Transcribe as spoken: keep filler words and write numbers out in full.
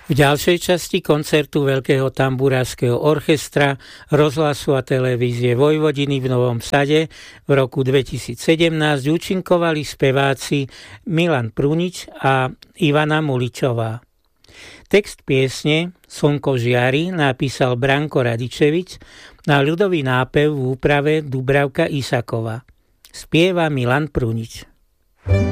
V ďalšej časti koncertu Veľkého tambúrárskeho orchestra rozhlasu a televízie Vojvodiny v Novom Sade v roku dvetisícsedemnásť účinkovali speváci Milan Prunič a Ivana Muličová. Text piesne Slnko žiari napísal Branko Radičevič, na ľudový nápev v úprave Dubravka Isaková. Spieva Milan Prunič.